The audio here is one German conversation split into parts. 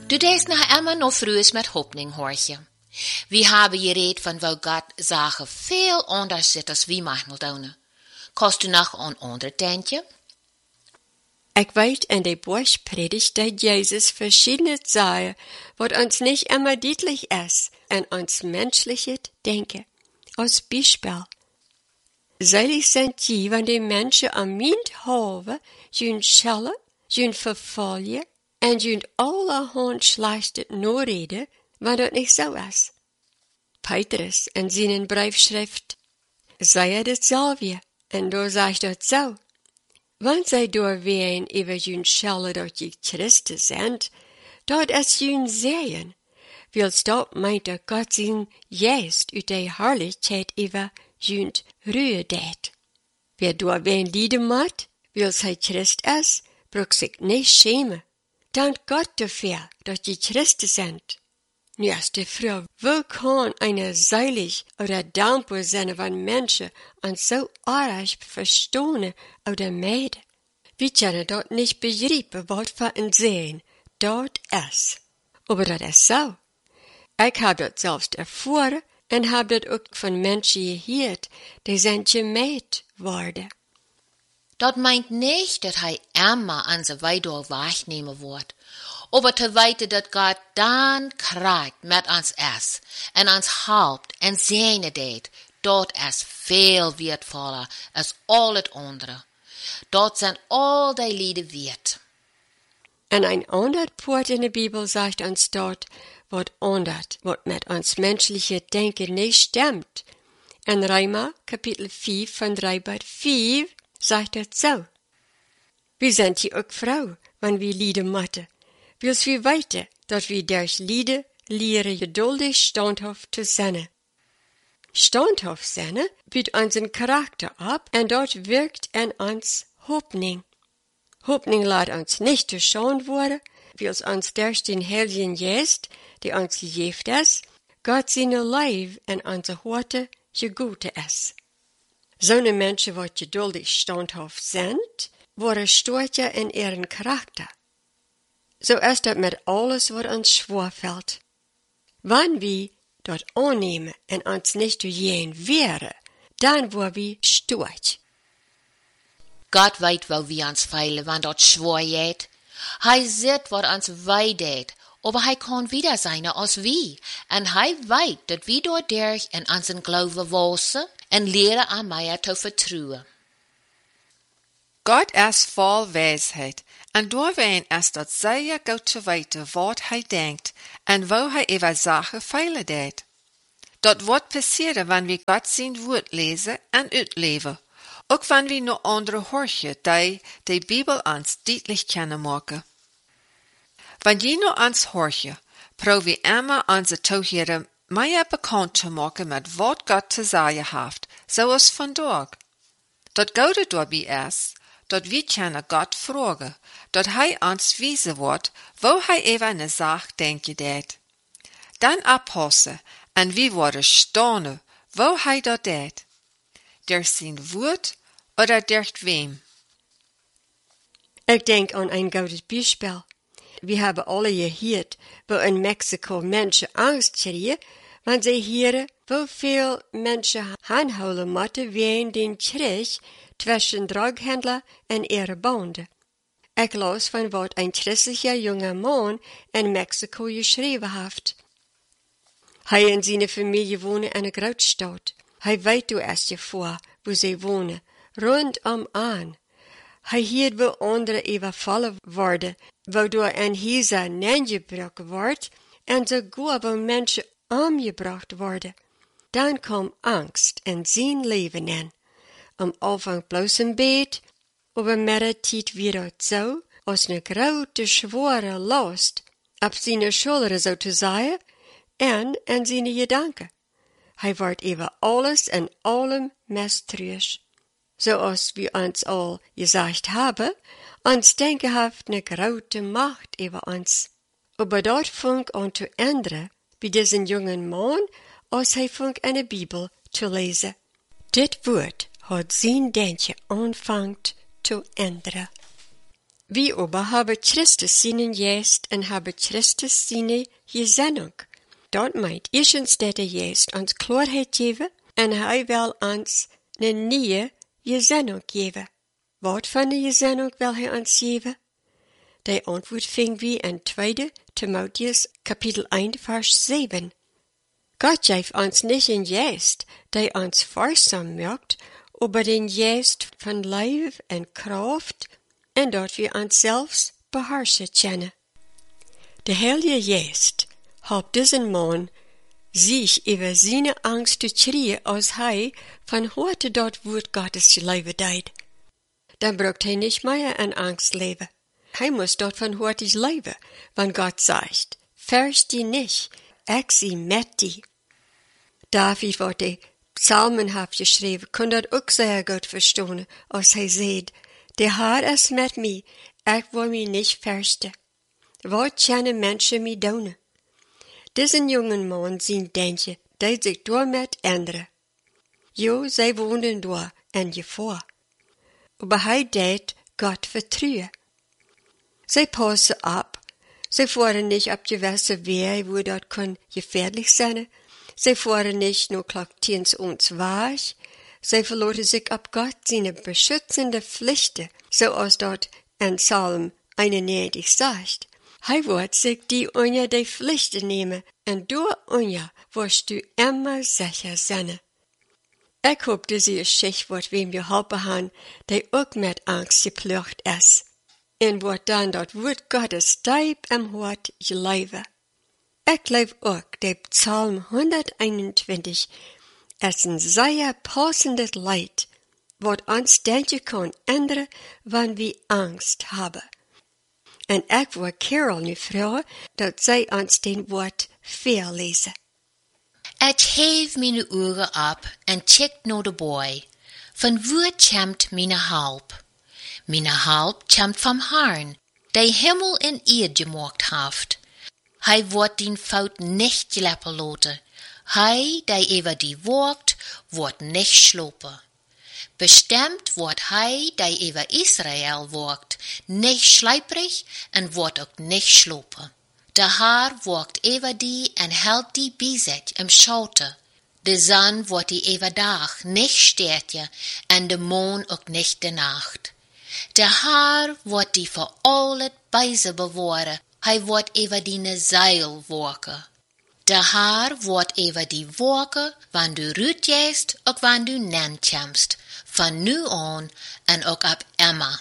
Du denkst noch immer noch frühs mit Hoffnung, Horche. Wir haben geredet von wo Gott Sachen viel anders zit als wie manchmal doen. Kannst du noch an andere denken? Ich weet in der Bergpredigt, dass Jesus verschiedene Sachen, wat uns nicht immer deutlich ist, in uns menschliches Denken. Als Beispiel. Selig sind die, wenn die Menschen am Mind haben, jün schellen, jün verfolgen, en jün allerhand schlechtes Norreden, wenn das nicht so ist. Petrus in seinen Briefschrift sei dasselbe, en da sagt das so. Wenn zij doorween über jün schellen dat je Christus sind, dat is jün sehen, wils dat meint dat Gott zijn Geest uit de Herrlichkeit über jün Ruhe deed. Wer doorween lieden moet, wils hij Christ is, braucht sich nicht schämen. Dank Gott dafür, dat je Christus sind. Nu is de vraag, wo kann eine seilig oder dankbar sein, wenn Menschen uns so arg verstehen oder meiden? Wir können dort nicht begreifen, was wir uns sehen, dort ist. Aber das ist so. Ich habe das selbst erfahren und habe das auch von Menschen gehört, die sind gemäht worden. Dat meint nicht, dat hij immer an se Weidor wahrnehmen wird, aber te weten dat Gott dan krijgt met ons is, en ons helpt en zijne deed, dat is veel wertvoller als al het andere. Dat zijn al die lieden wert. En een ander poort in de Bibel sagt uns dort, wat andert, wat met ons menschliche Denken nicht stimmt. In Römer, Kapitel 5, von 3 bis 5, sagt het so. Wir sind hier ook Frau, wenn wir lieden moeten. Wils wir weten, dat wir durch Lieden leren geduldig standhaft zu sein. Standhaft sein bietet unseren Charakter ab und dort wirkt in uns Hoffnung. Hoffnung lässt uns nicht durchschauen worden, wils uns durch den Heiligen Geist, der uns gegeben ist, Gott seine Leib in unsere Horte geguten ist. So eine Menschen, die geduldig standhaft sind, worden stärker in ihren Charakter. So ist das mit alles, was uns schwerfällt. Wenn wir dort annehmen und uns nicht durchgehen wäre, dann wo wir stark. Gott weet wo wir uns feilen, wann dort schwer geht. Hij sieht, wat uns weh deed, aber hij kann wieder sein als wie. En hij weet dat wir dort durch in unseren Glauben wachsen en leren aan mij te vertrouwen. Gott ist voll Weisheit, en doorween is dat sehr gut te weten wat hij denkt en wo hij über Sachen feilen deed. Dat wordt passieren, wanneer wir Gott zijn woord lezen en uitleven. Ook wanneer we naar andere horchen, die de Bibel ons deutlich kunnen maken. Wanneer je naar ons horchen, probeer immer onze toehieren meer bekend te maken met wat Gott te zeggen heeft, zoals vandaag. Dat goede daarbij is, dat we kunnen Gott vragen, dat hij ons wijzen wordt, wo hij even een zaak denken deed. Dan oppassen, en we worden staunen, wo hij dat deed. Durch zijn woord oder durch wem? Ich denk an ein gutes Beispiel. Wir haben alle gehört, wo in Mexiko Menschen Angst kriegen, wenn sie hören, wo viel Menschen anholen müssen wegen den Krieg zwischen Drogenhändler und ihren Banden. Ich las von was ein christlicher junger Mann in Mexiko geschrieben hat. Hij en seine Familie wohnen in einer Großstadt. Hij weet du erst vor, wo sie wohnen, rundum an. Hij hiert wo andere überfallen worden, wodurch ein Häuser neergebrochen wordt en sogar wo Menschen umgebracht worden. Dan kam Angst in zijn leven in. Am Anfang bloß im Bett, aber mit der Zeit wird es so, als eine große, schwere Last auf seine Schultern sozusagen en in seine Gedanken. Hij wordt über alles en allem misstrauisch. Zoals wir uns all gesagt haben, uns Denken hat eine große Macht über uns. Aber dort fängt an zu ändern, wie diesen jungen Mann, als hij fängt eine Bibel zu lesen. Dit Wort hat sein Denken anfangt zu ändern. Wie aber habe Christus seinen Geest en habe Christus seine Gezendung. Dat meint eerstens dat de Geest ons klaarheid geven en hij wil ons een nieuwe gezendung geven. Wat van de gezendung wil hij ons geven? De antwoord ving wie in 2 Timotheus kapitel 1 vers 7. Gott geeft ons nicht een Geest, die ons vaarzaam maakt, aber den Geest van Leib en Kraft, en dat we ons zelfs beherrschen kennen. De Heilige Geest helpt diesen Mann, sich über seine Angst zu schreien, als hij van heute dat Wort Gottes leven deed. Dan braucht hij nicht mehr in Angst leben. Hij muss dort van heute leben, wenn Gott sagt, fürcht die nicht, ich sie mit die. David, wat die Psalmen heeft geschreven, kon dat ook sehr gut verstehen, als hij zei, der Herr ist mit mir, ich will mich nicht fürchten. Wat können Menschen mir doen? Diesen jungen Mann zijn denken, die sich damit ändern. Jo, zij wohnen door en Gefahr. Aber hij deed Gott vertrauen. Zij passen ab. Zij fahren nicht ab gewisse Wege, wo dort kann gefährlich sein. Zij fahren nicht nur klagtiens uns weg. Zij verloren sich ab Gott seine beschützende Pflichten, so als dort in Psalm 91 sagt. Hij wird sich die unter die Pflichten nehmen, en door unter wirst du immer sicher sein. Ich hoop diese Geschichte wird wem geholpen haben, die auch mit Angst geplagt ist. En wordt dan dat Wort Gottes diep im Hart geleven. Ich glaube auch, der Psalm 121 ist ein sehr passendes Lied, wat uns denken kann ändern, wenn wir Angst haben. En ich wil Carol nu vragen, dat zij ons den Wort voorlezen. Ich hef meine Ohren ab en check naar de boy. Van wo kommt meine Halb? Meine Halb kommt vom Herrn, der Himmel en Erde gemacht haft. Hij wordt den Fout nicht gelappen laten. Hij, der über die walkt, wordt nicht schlopen. Bestimmt wordt hij, der über Israel walkt, nicht schleiprig en wordt ook nicht schlopen. De Herr walkt über die en hält die bij zich im Schaute. De Sonne wordt die über Dag nicht stertje en de Mond ook nicht de Nacht. De Herr wordt die voor altijd bij ze bewaren. Hij wordt über die Seil walken. De Herr wordt über die walken, wann du rütjest, ook wann du nen komst. Van nu aan en ook ab immer.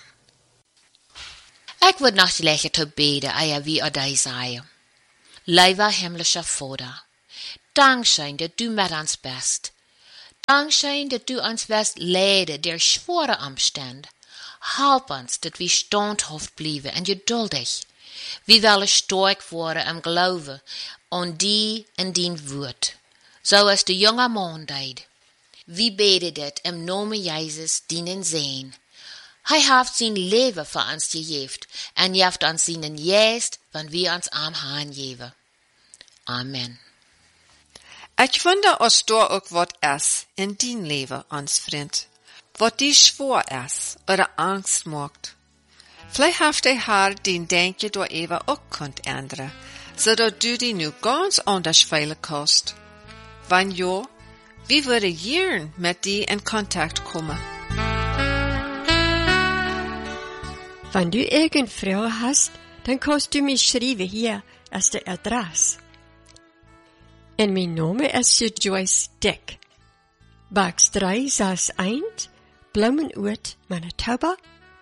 Ik wil nog leggen te beden, eier wie er die zei. Lieber himmlischer Vater, Dankeschön, dat du met ons bist. Dankeschön, dat du ons wirst leiden der schwere Umstände. Help ons, dat we standhaft blijven en geduldig. We willen sterk worden im Glauben an die en dien Woord, zoals de jonge man deed. We beten dit im Namen Jezus dienen zijn. Hij heeft zijn leven voor ons gegeven en geeft ons zijn Geest, wanneer we ons am Herrn geven. Amen. Ich wonder, als da ook wat is in dien leven, ons vriend, wat die schwer is oder Angst macht. Vielleicht heeft der Herr den Denken door even ook kunt ändern, zodat du die nu ganz anders veilig kannst. Wann ja, wie würde gern mit dir in Kontakt kommen? Wenn du irgendeine Frage hast, dann kannst du mich schreiben hier als der Adresse. En mijn Name ist Joyce Dick. Box 361, Blumenoord, Manitoba,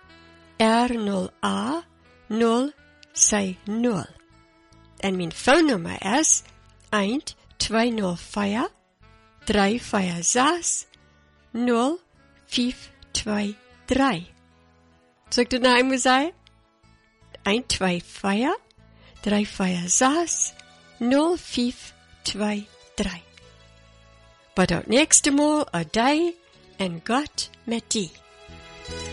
R0A 060. En mijn Phone-Nummer ist 1204 346 0523. Soll ich das noch einmal sagen? 124 346 0523. Bij dat nächste Mal a day en Gott met die.